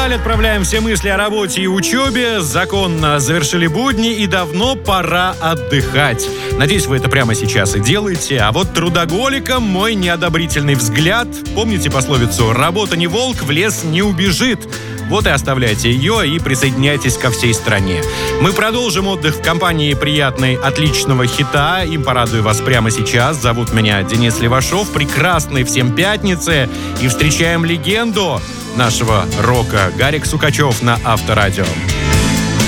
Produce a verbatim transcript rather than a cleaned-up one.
вдаль отправляем все мысли о работе и учебе. Законно завершили будни и давно пора отдыхать. Надеюсь, вы это прямо сейчас и делаете. А вот трудоголикам мой неодобрительный взгляд. Помните пословицу «Работа не волк, в лес не убежит». Вот и оставляйте ее и присоединяйтесь ко всей стране. Мы продолжим отдых в компании приятной отличного хита. Им порадую вас прямо сейчас. Зовут меня Денис Левашов. Прекрасной всем пятницы. И встречаем легенду нашего рока Гарик Сукачев на Авторадио.